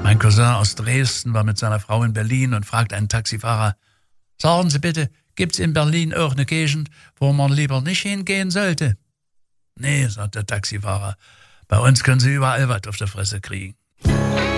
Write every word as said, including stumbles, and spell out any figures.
Ein Cousin aus Dresden war mit seiner Frau in Berlin und fragt einen Taxifahrer, sagen Sie bitte, gibt's in Berlin auch eine Gegend, wo man lieber nicht hingehen sollte? Nee, sagt der Taxifahrer, bei uns können Sie überall was auf der Fresse kriegen.